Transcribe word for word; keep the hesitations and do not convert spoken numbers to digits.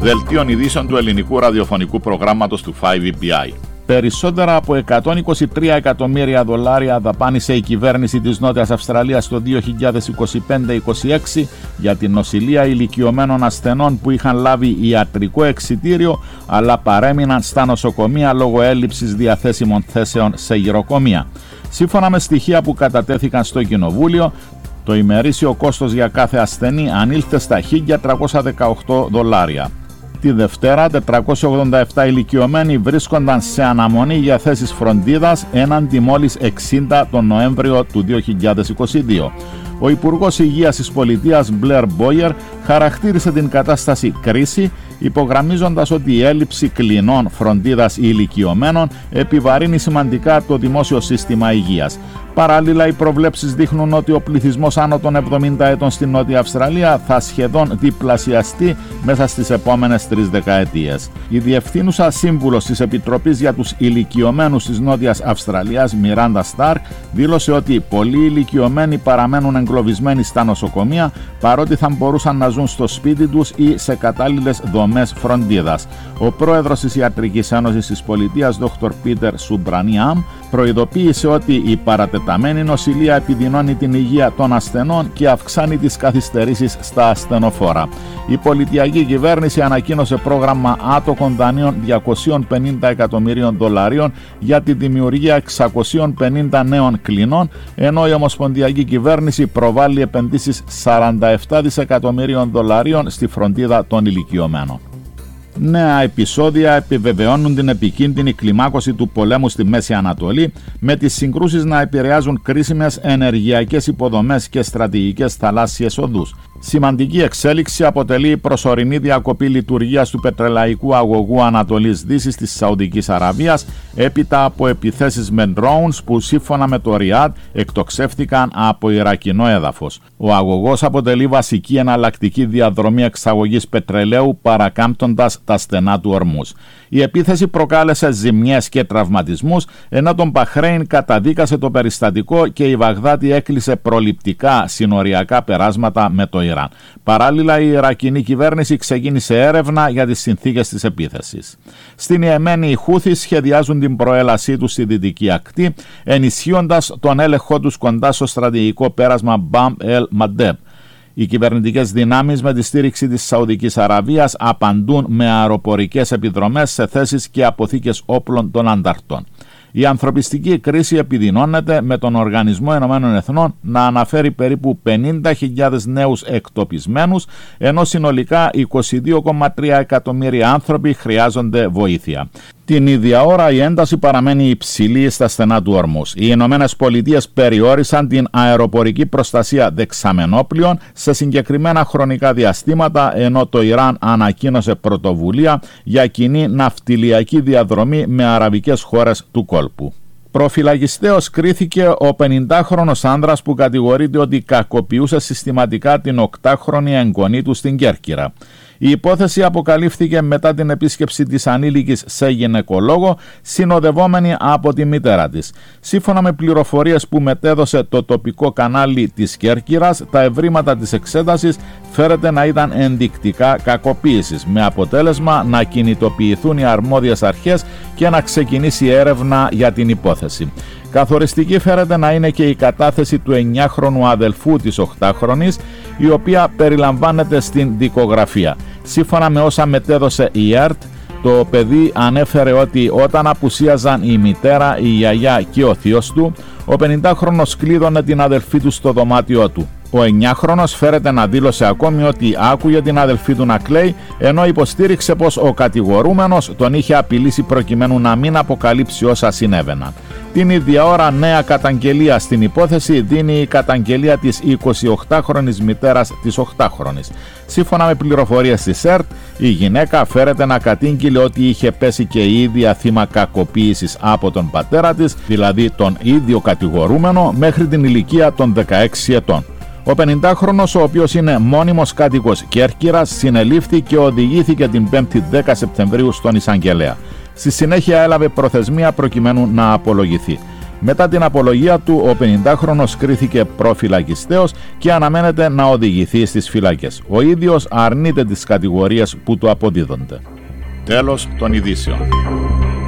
Δελτίων ειδήσεων του ελληνικού ραδιοφωνικού προγράμματος του φάιβ ι πι άι. Περισσότερα από εκατόν είκοσι τρία εκατομμύρια δολάρια δαπάνησε η κυβέρνηση της Νότιας Αυστραλίας το δύο χιλιάδες είκοσι πέντε είκοσι έξι για την νοσηλεία ηλικιωμένων ασθενών που είχαν λάβει ιατρικό εξιτήριο αλλά παρέμειναν στα νοσοκομεία λόγω έλλειψης διαθέσιμων θέσεων σε γυροκομεία. Σύμφωνα με στοιχεία που κατατέθηκαν στο Κοινοβούλιο, το ημερήσιο κόστος για κάθε ασθενή ανήλθε στα χίλια τριακόσια δεκαοκτώ δολάρια. Τη Δευτέρα, τετρακόσιοι ογδόντα επτά ηλικιωμένοι βρίσκονταν σε αναμονή για θέσεις φροντίδας έναντι μόλις εξήντα τον Νοέμβριο του δύο χιλιάδες είκοσι δύο. Ο Υπουργός Υγείας της Πολιτείας Μπλερ Μπόιερ χαρακτήρισε την κατάσταση κρίση, υπογραμμίζοντας ότι η έλλειψη κλινών φροντίδας ηλικιωμένων επιβαρύνει σημαντικά το δημόσιο σύστημα υγείας. Παράλληλα, οι προβλέψεις δείχνουν ότι ο πληθυσμός άνω των εβδομήντα ετών στην Νότια Αυστραλία θα σχεδόν διπλασιαστεί μέσα στις επόμενες τρεις δεκαετίες. Η διευθύνουσα σύμβουλος της Επιτροπής για τους ηλικιωμένους της Νότιας Αυστραλίας, Μιράντα Στάρκ, δήλωσε ότι πολλοί ηλικιωμένοι παραμένουν εγκλωβισμένοι στα νοσοκομεία παρότι θα μπορούσαν να ζουν στο σπίτι τους ή σε κατάλληλες δομές φροντίδας. Ο πρόεδρος της Ιατρικής Ένωσης της Πολιτείας, Δόκτωρ Πίτερ Σουμπρανιάμ, προειδοποίησε ότι η παρατεταμένη νοσηλεία επιδεινώνει την υγεία των ασθενών και αυξάνει τις καθυστερήσεις στα ασθενοφόρα. Η πολιτιακή κυβέρνηση ανακοίνωσε πρόγραμμα άτοκων δανείων διακόσια πενήντα εκατομμυρίων δολαρίων για τη δημιουργία εξακόσιων πενήντα νέων κλινών, ενώ η ομοσπονδιακή κυβέρνηση προβάλλει επενδύσεις σαράντα επτά δισεκατομμυρίων δολαρίων στη φροντίδα των ηλικιωμένων. Νέα επεισόδια επιβεβαιώνουν την επικίνδυνη κλιμάκωση του πολέμου στη Μέση Ανατολή, με τις συγκρούσεις να επηρεάζουν κρίσιμες ενεργειακές υποδομές και στρατηγικές θαλάσσιες οδούς. Σημαντική εξέλιξη αποτελεί η προσωρινή διακοπή λειτουργίας του πετρελαϊκού αγωγού Ανατολής Δύσης της Σαουδικής Αραβίας έπειτα από επιθέσεις με drones που σύμφωνα με το Ριάντ εκτοξεύτηκαν από Ιρακινό έδαφος. Ο αγωγός αποτελεί βασική εναλλακτική διαδρομή εξαγωγής πετρελαίου παρακάμπτοντας τα στενά του Ορμούζ. Η επίθεση προκάλεσε ζημιές και τραυματισμούς, ενώ τον Μπαχρέιν καταδίκασε το περιστατικό και η Βαγδάτη έκλεισε προληπτικά συνοριακά περάσματα με το Ιράν. Παράλληλα, η Ιρακινή κυβέρνηση ξεκίνησε έρευνα για τις συνθήκες της επίθεσης. Στην Ιεμένη, οι Χούθι σχεδιάζουν την προέλασή τους στη δυτική ακτή, ενισχύοντας τον έλεγχό τους κοντά στο στρατηγικό πέρασμα Μπαμ ελ Μαντέμπ. Οι κυβερνητικές δυνάμεις με τη στήριξη της Σαουδικής Αραβίας απαντούν με αεροπορικές επιδρομές σε θέσεις και αποθήκες όπλων των ανταρτών. Η ανθρωπιστική κρίση επιδεινώνεται, με τον Οργανισμό Ηνωμένων Εθνών να αναφέρει περίπου πενήντα χιλιάδες νέους εκτοπισμένους, ενώ συνολικά είκοσι δύο κόμμα τρία εκατομμύρια άνθρωποι χρειάζονται βοήθεια. Την ίδια ώρα η ένταση παραμένει υψηλή στα στενά του Ορμούζ. Οι Ηνωμένες Πολιτείες περιόρισαν την αεροπορική προστασία δεξαμενόπλοιων σε συγκεκριμένα χρονικά διαστήματα, ενώ το Ιράν ανακοίνωσε πρωτοβουλία για κοινή ναυτιλιακή διαδρομή με αραβικές χώρες του κόλπου. Προφυλακιστέως κρίθηκε ο πενηντάχρονος άνδρας που κατηγορείται ότι κακοποιούσε συστηματικά την οκτάχρονη εγγονή του στην Κέρκυρα. Η υπόθεση αποκαλύφθηκε μετά την επίσκεψη της ανήλικης σε γυναικολόγο, συνοδευόμενη από τη μητέρα της. Σύμφωνα με πληροφορίες που μετέδωσε το τοπικό κανάλι της Κέρκυρας, τα ευρήματα της εξέτασης φέρεται να ήταν ενδεικτικά κακοποίησης, με αποτέλεσμα να κινητοποιηθούν οι αρμόδιες αρχές και να ξεκινήσει έρευνα για την υπόθεση. Καθοριστική φέρεται να είναι και η κατάθεση του εννιάχρονου αδελφού της οκτάχρονης, η οποία περιλαμβάνεται στην δικογραφία. Σύμφωνα με όσα μετέδωσε η ΕΡΤ, το παιδί ανέφερε ότι όταν απουσίαζαν η μητέρα, η γιαγιά και ο θείος του, ο πενηντάχρονος κλείδωνε την αδελφή του στο δωμάτιό του. Ο εννιάχρονος φέρεται να δήλωσε ακόμη ότι άκουγε την αδελφή του να κλαίει, ενώ υποστήριξε πως ο κατηγορούμενος τον είχε απειλήσει προκειμένου να μην αποκαλύψει όσα συνέβαιναν. Την ίδια ώρα, νέα καταγγελία στην υπόθεση δίνει η καταγγελία της εικοσιοκτάχρονης μητέρας της οκτάχρονης. Σύμφωνα με πληροφορίες της ΕΡΤ, η γυναίκα φέρεται να κατήγγειλε ότι είχε πέσει και η ίδια θύμα κακοποίησης από τον πατέρα της, δηλαδή τον ίδιο κατηγορούμενο, μέχρι την ηλικία των δεκαέξι ετών. Ο πενηντάχρονος, ο οποίος είναι μόνιμος κάτοικος Κέρκυρας, συνελήφθη και οδηγήθηκε την πέμπτη δέκα Σεπτεμβρίου στον εισαγγελέα. Στη συνέχεια έλαβε προθεσμία προκειμένου να απολογηθεί. Μετά την απολογία του, ο πενηντάχρονος κρίθηκε προφυλακιστέος και αναμένεται να οδηγηθεί στις φυλακές. Ο ίδιος αρνείται τις κατηγορίες που του αποδίδονται. Τέλος των ειδήσεων.